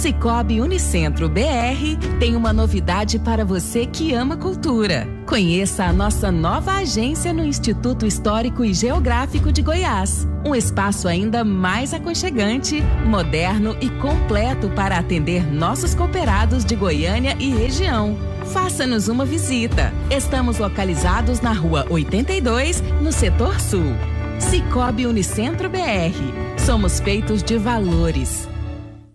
Sicoob Unicentro BR tem uma novidade para você que ama cultura. Conheça a nossa nova agência no Instituto Histórico e Geográfico de Goiás. Um espaço ainda mais aconchegante, moderno e completo para atender nossos cooperados de Goiânia e região. Faça-nos uma visita. Estamos localizados na Rua 82, no Setor Sul. Sicoob Unicentro BR. Somos feitos de valores.